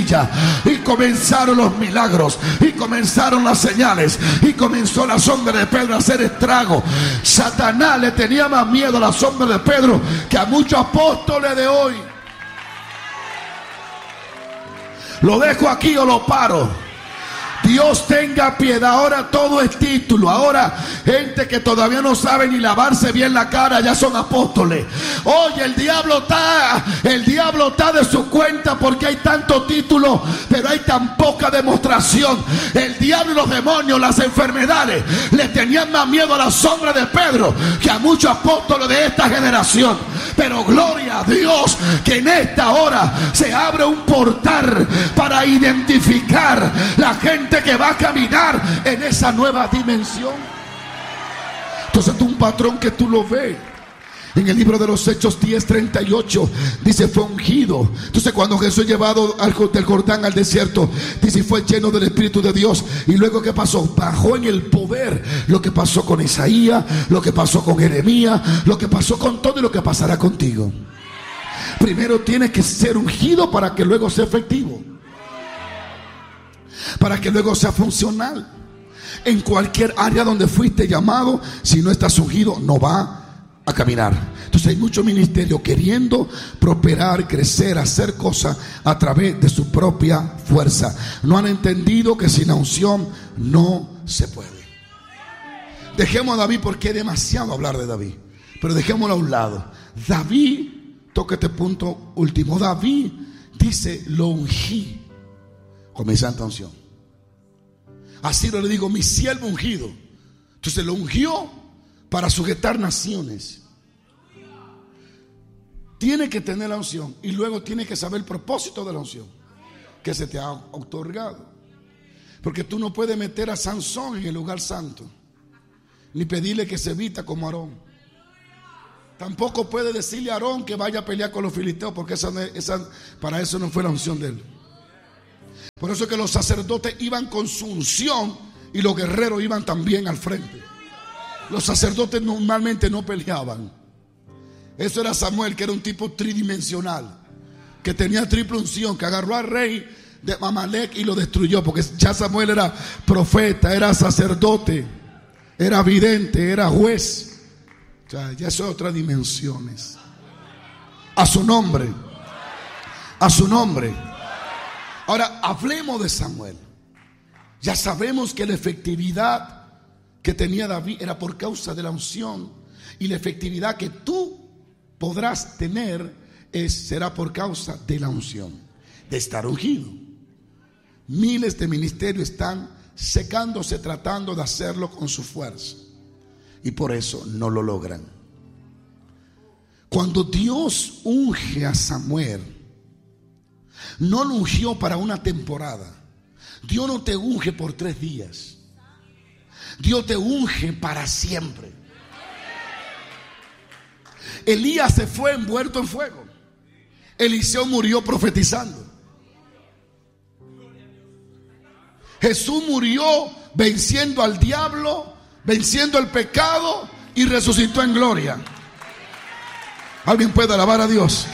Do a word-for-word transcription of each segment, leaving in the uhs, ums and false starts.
semilla y comenzaron los milagros y comenzaron las señales y comenzó la sombra de Pedro a hacer estrago. Satanás le tenía más miedo a la sombra de Pedro que a muchos apóstoles de hoy. Lo dejo aquí o lo paro. Dios tenga piedad. Ahora todo es título. Ahora gente que todavía no sabe ni lavarse bien la cara ya son apóstoles. Oye, el diablo está El diablo está de su cuenta porque hay tanto título, pero hay tan poca demostración. El diablo y los demonios, las enfermedades, le tenían más miedo a la sombra de Pedro que a muchos apóstoles de esta generación. Pero gloria a Dios que en esta hora se abre un portal para identificar la gente que va a caminar en esa nueva dimensión. Entonces tú un patrón que tú lo ves en el libro de los Hechos diez treinta y ocho, dice fue ungido. Entonces cuando Jesús llevado al, del Jordán al desierto, dice fue lleno del Espíritu de Dios. Y luego ¿qué pasó? Bajó en el poder. Lo que pasó con Isaías, lo que pasó con Jeremías, lo que pasó con todo y lo que pasará contigo. Primero tienes que ser ungido para que luego sea efectivo, para que luego sea funcional. En cualquier área donde fuiste llamado, si no estás ungido, no va a caminar. Entonces hay mucho ministerio queriendo prosperar, crecer, hacer cosas a través de su propia fuerza. No han entendido que sin la unción no se puede. Dejemos a David porque hay demasiado hablar de David, pero dejémoslo a un lado. David, toca este punto último. David dice lo ungí con mi santa unción. Así lo le digo, mi siervo ungido. Entonces lo ungió para sujetar naciones. Tiene que tener la unción y luego tiene que saber el propósito de la unción que se te ha otorgado. Porque tú no puedes meter a Sansón en el lugar santo, ni pedirle que se vista como Aarón. Tampoco puede decirle a Aarón que vaya a pelear con los filisteos, porque esa, esa, para eso no fue la unción de él. Por eso es que los sacerdotes iban con su unción y los guerreros iban también al frente. Los sacerdotes normalmente no peleaban. Eso era Samuel, que era un tipo tridimensional, que tenía triple unción, que agarró al rey de Amalek y lo destruyó, porque ya Samuel era profeta, era sacerdote, era vidente, era juez. O sea, ya son otras dimensiones. A su nombre, a su nombre. Ahora hablemos de Samuel. Ya sabemos que la efectividad que tenía David era por causa de la unción, y la efectividad que tú podrás tener es, será por causa de la unción, de estar ungido. Miles de ministerios están secándose tratando de hacerlo con su fuerza y por eso no lo logran. Cuando Dios unge a Samuel, no lo ungió para una temporada. Dios no te unge por tres días. Dios te unge para siempre. Elías se fue envuelto en fuego. Eliseo murió profetizando. Jesús murió venciendo al diablo, venciendo el pecado y resucitó en gloria. ¿Alguien puede alabar a Dios?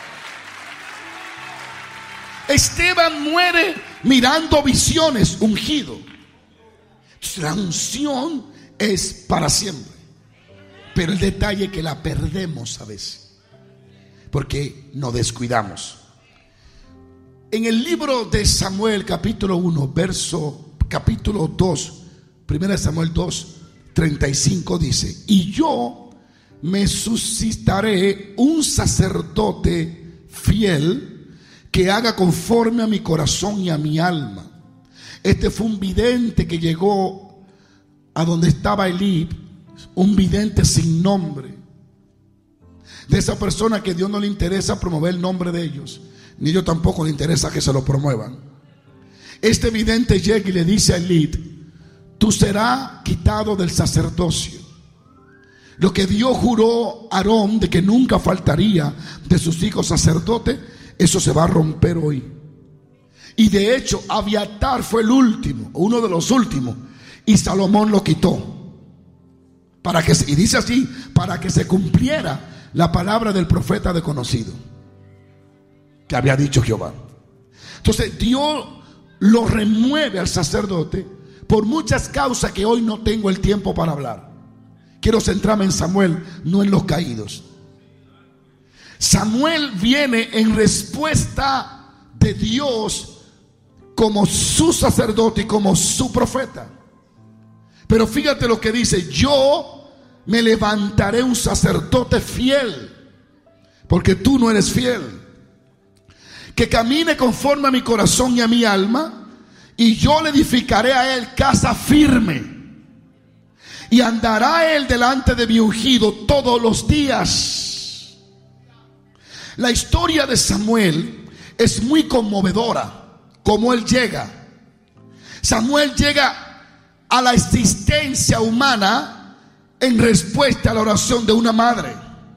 Esteban muere mirando visiones, ungido. Entonces, la unción es para siempre. Pero el detalle es que la perdemos a veces, porque nos descuidamos. En el libro de Samuel, capítulo uno, verso, capítulo dos, primera de Samuel dos, treinta y cinco dice: y yo me suscitaré un sacerdote fiel que haga conforme a mi corazón y a mi alma. Este fue un vidente que llegó a donde estaba Elí, un vidente sin nombre. De esa persona que Dios no le interesa promover el nombre de ellos, ni Dios tampoco le interesa que se lo promuevan. Este vidente llega y le dice a Elí: tú serás quitado del sacerdocio. Lo que Dios juró a Aarón de que nunca faltaría de sus hijos sacerdotes, eso se va a romper hoy. Y de hecho Abiatar fue el último, uno de los últimos, y Salomón lo quitó para que, y dice así, para que se cumpliera la palabra del profeta desconocido que había dicho Jehová. Entonces Dios lo remueve al sacerdote por muchas causas que hoy no tengo el tiempo para hablar. Quiero centrarme en Samuel, no en los caídos. Samuel viene en respuesta de Dios como su sacerdote y como su profeta. Pero fíjate lo que dice: yo me levantaré un sacerdote fiel, porque tú no eres fiel, que camine conforme a mi corazón y a mi alma, y yo le edificaré a él casa firme, y andará él delante de mi ungido todos los días. La historia de Samuel es muy conmovedora, como él llega. Samuel llega a la existencia humana en respuesta a la oración de una madre.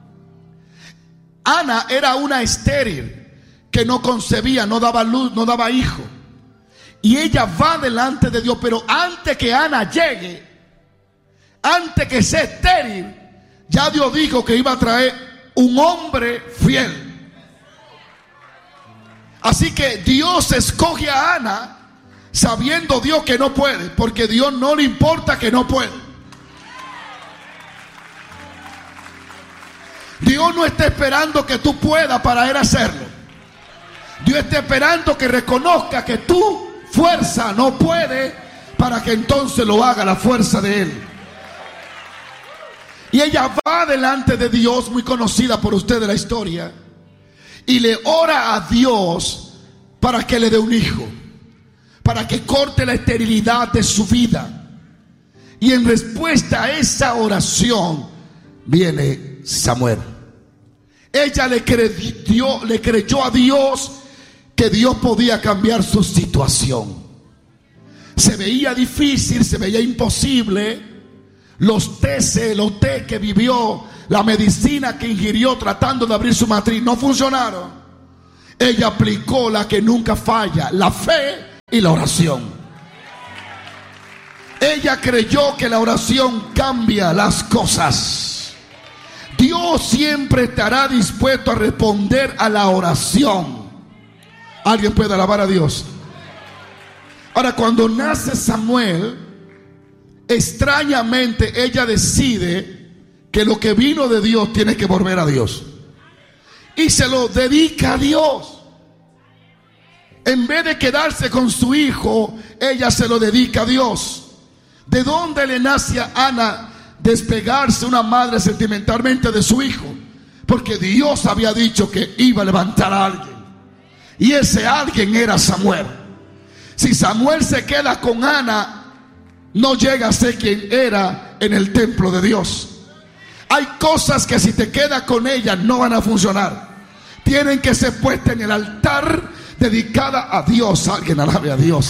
Ana era una estéril que no concebía, no daba luz, no daba hijo. Y ella va delante de Dios, pero antes que Ana llegue, antes que sea estéril, ya Dios dijo que iba a traer un hombre fiel. Así que Dios escoge a Ana, sabiendo Dios que no puede, porque Dios no le importa que no puede. Dios no está esperando que tú puedas para él hacerlo. Dios está esperando que reconozca que tu fuerza no puede, para que entonces lo haga la fuerza de él. Y ella va delante de Dios, muy conocida por ustedes la historia, y le ora a Dios para que le dé un hijo, para que corte la esterilidad de su vida. Y en respuesta a esa oración viene Samuel. Ella le creyó, le creyó a Dios que Dios podía cambiar su situación. Se veía difícil, se veía imposible. Los tés, los té que vivió, la medicina que ingirió tratando de abrir su matriz, no funcionaron. Ella aplicó la que nunca falla, la fe y la oración. Ella creyó que la oración cambia las cosas. Dios siempre estará dispuesto a responder a la oración. ¿Alguien puede alabar a Dios? Ahora, cuando nace Samuel, extrañamente ella decide que lo que vino de Dios tiene que volver a Dios, y se lo dedica a Dios. En vez de quedarse con su hijo, ella se lo dedica a Dios. ¿De dónde le nace a Ana despegarse una madre sentimentalmente de su hijo? Porque Dios había dicho que iba a levantar a alguien, y ese alguien era Samuel. Si Samuel se queda con Ana, no llega a ser quien era en el templo de Dios. Hay cosas que si te quedas con ellas no van a funcionar. Tienen que ser puestas en el altar, dedicada a Dios. Alguien alabe a Dios.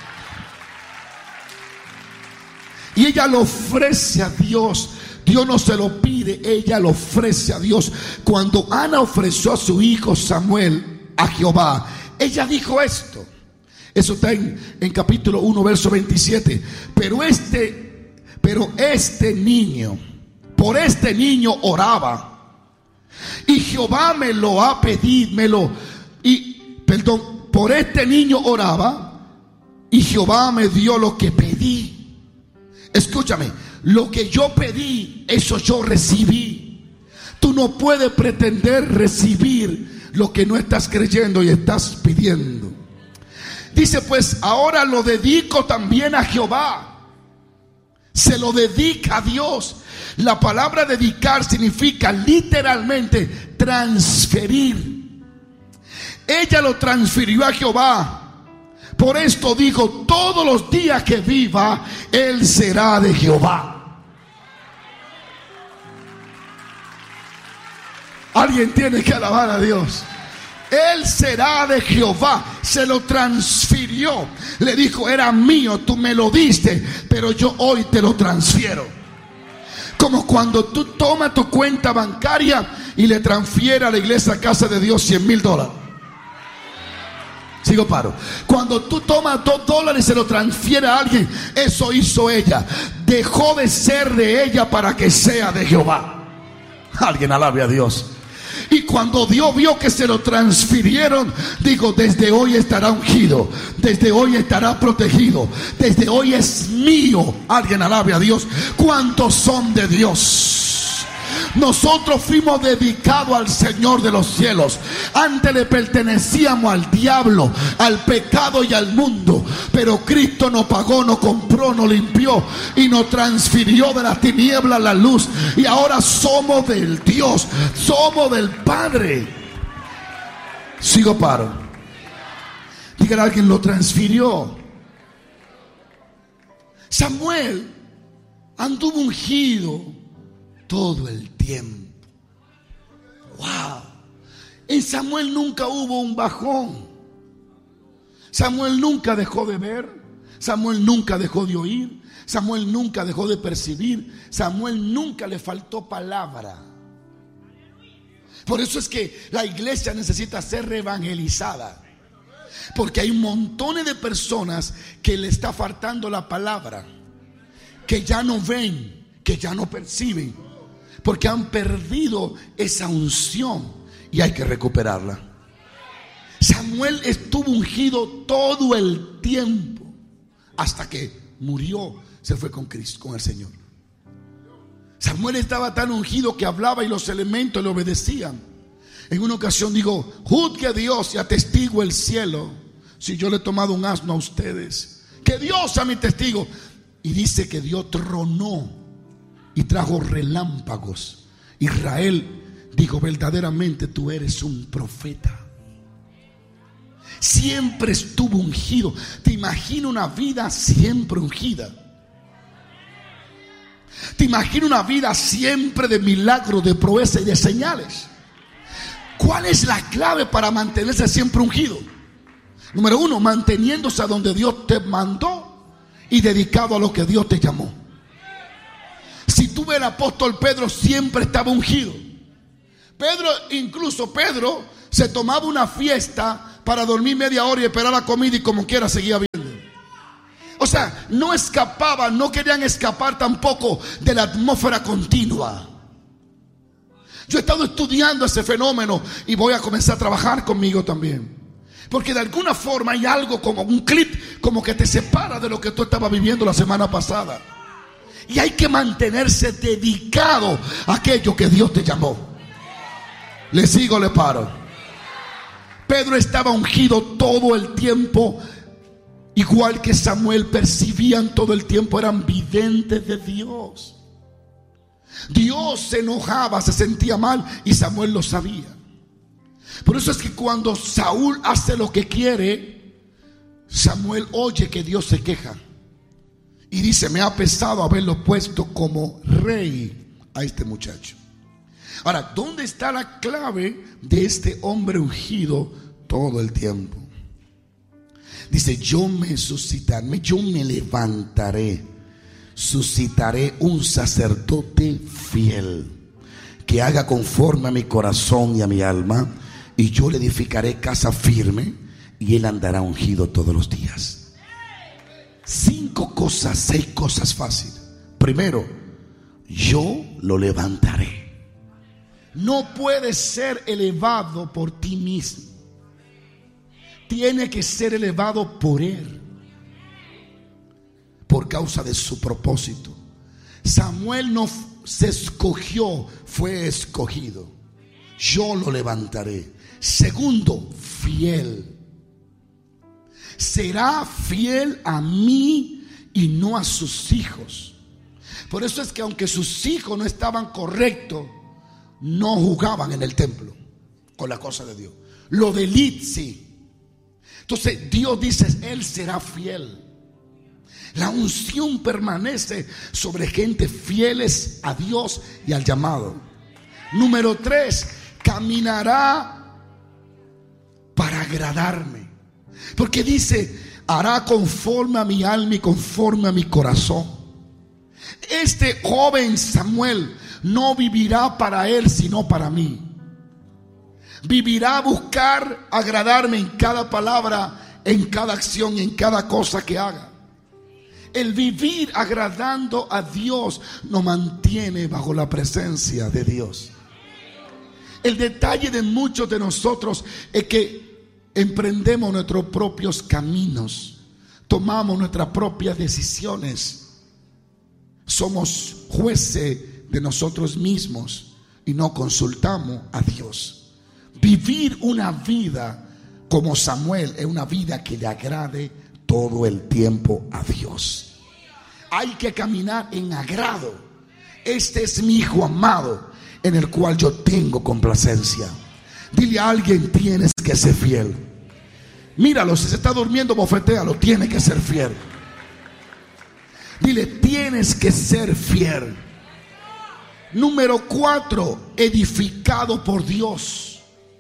Y ella lo ofrece a Dios. Dios no se lo pide, ella lo ofrece a Dios. Cuando Ana ofreció a su hijo Samuel a Jehová, ella dijo esto. Eso está en, en capítulo uno, verso veintisiete. Pero este, pero este niño, por este niño oraba, y Jehová me lo ha pedido, me lo, y, perdón, por este niño oraba, y Jehová me dio lo que pedí. Escúchame, lo que yo pedí, eso yo recibí. Tú no puedes pretender recibir lo que no estás creyendo y estás pidiendo. Dice, pues ahora lo dedico también a Jehová. Se lo dedica a Dios. La palabra dedicar significa literalmente transferir. Ella lo transfirió a Jehová. Por esto dijo, todos los días que viva, él será de Jehová. Alguien tiene que alabar a Dios. Él será de Jehová. Se lo transfirió. Le dijo, era mío, tú me lo diste, pero yo hoy te lo transfiero. Como cuando tú tomas tu cuenta bancaria y le transfieres a la iglesia Casa de Dios cien mil dólares. Sigo paro. Cuando tú tomas dos dólares y se lo transfieres a alguien, eso hizo ella. Dejó de ser de ella para que sea de Jehová. Alguien alabe a Dios. Y cuando Dios vio que se lo transfirieron, digo, desde hoy estará ungido, desde hoy estará protegido, desde hoy es mío. Alguien alabe a Dios. ¿Cuántos son de Dios? Nosotros fuimos dedicados al Señor de los cielos. Antes le pertenecíamos al diablo, al pecado y al mundo, pero Cristo nos pagó, nos compró, nos limpió y nos transfirió de la tiniebla a la luz. Y ahora somos del Dios, somos del Padre. Sigo paro. Dígale a alguien, lo transfirió. Samuel anduvo ungido todo el tiempo. Wow. En Samuel nunca hubo un bajón. Samuel nunca dejó de ver. Samuel nunca dejó de oír. Samuel nunca dejó de percibir. Samuel nunca le faltó palabra. Por eso es que la iglesia necesita ser reevangelizada, porque hay un montón de personas que le está faltando la palabra, que ya no ven, que ya no perciben, porque han perdido esa unción y hay que recuperarla. Samuel estuvo ungido todo el tiempo hasta que murió, se fue con Cristo, con el Señor. Samuel estaba tan ungido que hablaba y los elementos le obedecían. En una ocasión digo, juzgue a Dios y atestigo el cielo si yo le he tomado un asno a ustedes. Que Dios sea mi testigo. Y dice que Dios tronó y trajo relámpagos. Israel dijo, verdaderamente tú eres un profeta. Siempre estuvo ungido. Te imagino una vida siempre ungida. Te imagino una vida siempre de milagros, de proeza y de señales. ¿Cuál es la clave para mantenerse siempre ungido? Número uno, manteniéndose a donde Dios te mandó y dedicado a lo que Dios te llamó. Si tú ves, el apóstol Pedro siempre estaba ungido. Pedro, incluso Pedro se tomaba una fiesta para dormir media hora y esperar la comida, y como quiera seguía viendo. O sea, no escapaban, no querían escapar tampoco de la atmósfera continua. Yo he estado estudiando ese fenómeno y voy a comenzar a trabajar conmigo también, porque de alguna forma hay algo como un clip, como que te separa de lo que tú estabas viviendo la semana pasada. Y hay que mantenerse dedicado a aquello que Dios te llamó. Le sigo, le paro. Pedro estaba ungido todo el tiempo, igual que Samuel. Percibían todo el tiempo, eran videntes de Dios. Dios se enojaba, se sentía mal, y Samuel lo sabía. Por eso es que cuando Saúl hace lo que quiere, Samuel oye que Dios se queja y dice, me ha pesado haberlo puesto como rey a este muchacho. Ahora, ¿dónde está la clave de este hombre ungido todo el tiempo? Dice, yo me suscitaré, yo me levantaré, suscitaré un sacerdote fiel que haga conforme a mi corazón y a mi alma, y yo le edificaré casa firme, y él andará ungido todos los días. Cinco cosas, seis cosas fáciles. Primero, yo lo levantaré. No puedes ser elevado por ti mismo. Tiene que ser elevado por él, por causa de su propósito. Samuel no se escogió, fue escogido. Yo lo levantaré. Segundo, fiel. Será fiel a mí y no a sus hijos. Por eso es que aunque sus hijos no estaban correctos, no jugaban en el templo con la cosa de Dios. Lo de Lit sí. Entonces Dios dice, él será fiel. La unción permanece sobre gente fieles a Dios y al llamado. Número tres, caminará para agradarme. Porque dice, hará conforme a mi alma y conforme a mi corazón. Este joven Samuel no vivirá para él, sino para mí. Vivirá a buscar agradarme en cada palabra, en cada acción y en cada cosa que haga. El vivir agradando a Dios nos mantiene bajo la presencia de Dios. El detalle de muchos de nosotros es que emprendemos nuestros propios caminos, tomamos nuestras propias decisiones, somos jueces de nosotros mismos y no consultamos a Dios. Vivir una vida como Samuel es una vida que le agrade todo el tiempo a Dios. Hay que caminar en agrado. Este es mi hijo amado, en el cual yo tengo complacencia. Dile a alguien: tienes que ser fiel. Míralo, si se está durmiendo, bofetéalo. Tiene que ser fiel. Dile: tienes que ser fiel. Número cuatro, edificado por Dios.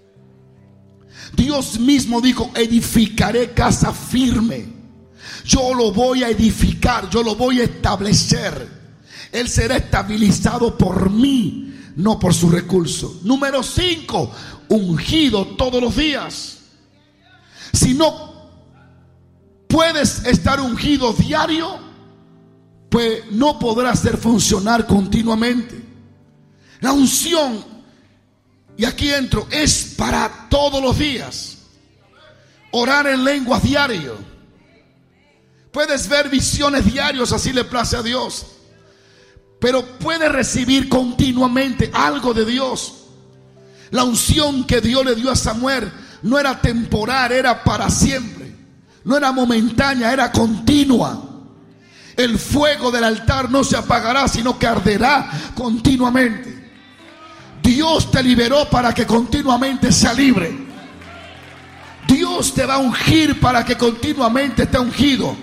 Dios mismo dijo: edificaré casa firme. Yo lo voy a edificar, yo lo voy a establecer. Él será estabilizado por mí, no por sus recursos. Número cinco, ungido todos los días. Si no puedes estar ungido diario, pues no podrás hacer funcionar continuamente. La unción, y aquí entro, es para todos los días. Orar en lenguas diario. Puedes ver visiones diarios, así le place a Dios. Pero puedes recibir continuamente algo de Dios. La unción que Dios le dio a Samuel no era temporal, era para siempre. No era momentánea, era continua. El fuego del altar no se apagará, sino que arderá continuamente. Dios te liberó para que continuamente sea libre. Dios te va a ungir para que continuamente esté ungido.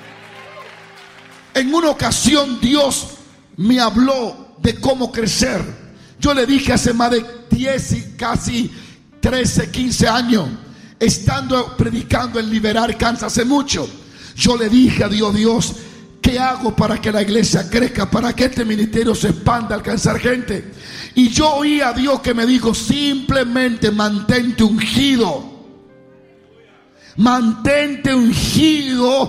En una ocasión Dios me habló de cómo crecer. Yo le dije hace más de diez y casi trece, quince años, estando predicando en Liberar Kansas hace mucho, yo le dije a Dios: Dios, ¿qué hago para que la iglesia crezca? Para que este ministerio se expanda, alcanzar gente. Y yo oí a Dios que me dijo: simplemente mantente ungido. Mantente ungido